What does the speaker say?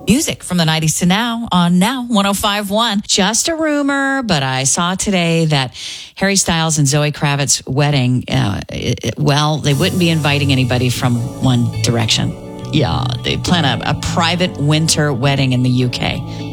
Music from the 90s to now on Now 105.1. Just a rumor, but I saw today that Harry Styles and Zoe Kravitz's wedding, they wouldn't be inviting anybody from One Direction. Yeah, they plan a private winter wedding in the UK.